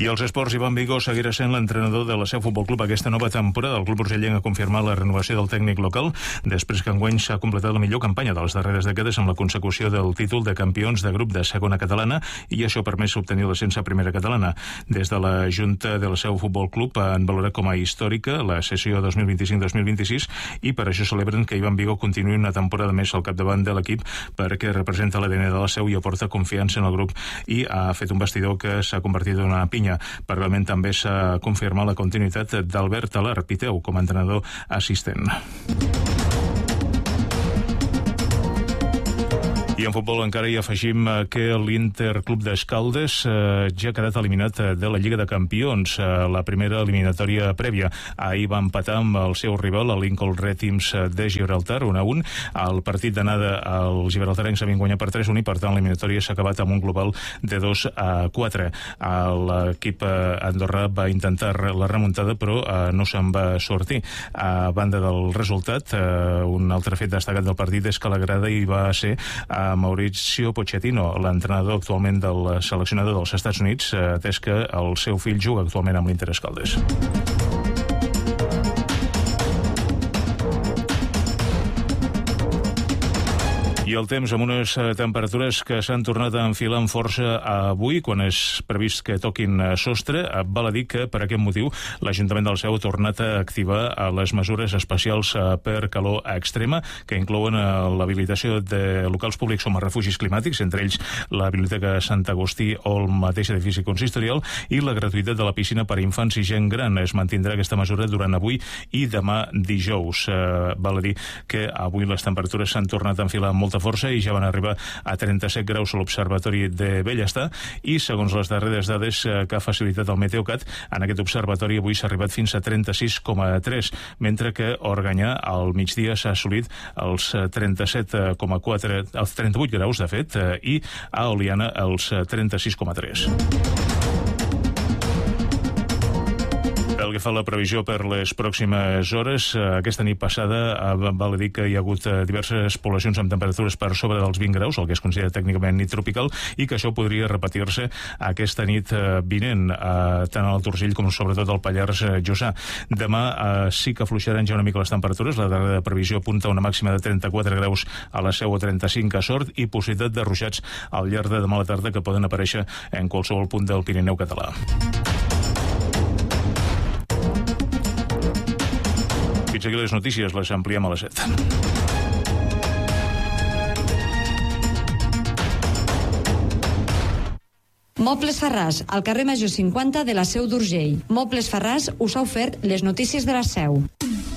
I els esports, Ivan Vigo seguirà sent l'entrenador de la Seu Futbol Club aquesta nova temporada. El club urgellenc ha confirmat la renovació del tècnic local després que enguany s'ha completat la millor campanya de les darreres dècades amb la consecució del títol de campions de grup de segona catalana, i això ha permès obtenir l'ascens a primera catalana. Des de la Junta de la Seu Futbol Club han valorat com a històrica la sessió 2025-2026 i per això celebren que Ivan Vigo continuï una temporada més al capdavant de l'equip, perquè representa l'ADN de la Seu i aporta confiança en el grup, i ha fet un vestidor que s'ha convertit en una pinya. Paral·lelament també s'ha confirmat la continuïtat d'Albert Alar Piteu com a entrenador assistent. I en futbol encara hi afegim que l'Inter Club d'Escaldes ja ha quedat eliminat de la Lliga de Campions, la primera eliminatòria prèvia. Ahir va empatar amb el seu rival, el Lincoln Red Teams de Gibraltar, 1-1. El partit d'anada als gibraltarencs havien guanyat per 3-1 i per tant l'eliminatòria s'ha acabat amb un global de 2-4. L'equip andorrà va intentar la remuntada però no se'n va sortir. A banda del resultat, un altre fet destacat del partit és que la grada hi va ser Mauricio Pochettino, l'entrenador actualment del seleccionador dels Estats Units, atès que el seu fill juga actualment amb l'Inter Escaldes. I el temps, amb unes temperatures que s'han tornat a enfilar amb força avui, quan és previst que toquin sostre. Val a dir que, per aquest motiu, l'Ajuntament del Seu ha tornat a activar les mesures especials per calor extrema, que inclouen l'habilitació de locals públics com a refugis climàtics, entre ells la Biblioteca Sant Agustí o el mateix edifici consistorial, i la gratuïtat de la piscina per a infants i gent gran. Es mantindrà aquesta mesura durant avui i demà dijous. Val a dir que avui les temperatures s'han tornat a enfilar amb molta força i ja van arribar a 37 graus a l'Observatori de Bellestar, i segons les darreres dades que ha facilitat el Meteocat, en aquest observatori avui s'ha arribat fins a 36,3, mentre que a Organyà al migdia s'ha assolit els 37,4, els 38 graus de fet, i a Oliana els 36,3. Pel que fa a la previsió per les pròximes hores, aquesta nit passada val a dir que hi ha hagut diverses poblacions amb temperatures per sobre dels 20 graus, el que es considera tècnicament nit tropical, i que això podria repetir-se aquesta nit vinent, tant a l'Alt Urgell com sobretot al Pallars Jussà. Demà sí que afluixaran ja una mica les temperatures. La darrera previsió apunta a una màxima de 34 graus a la Seu o 35 a Sort, i possibilitat de ruixats al llarg de demà a la tarda que poden aparèixer en qualsevol punt del Pirineu català. Fins aquí les notícies, les ampliem a les 7. Mobles Farràs, al carrer Major 50 de la Seu d'Urgell. Mobles Farràs us ha ofert les notícies de la Seu.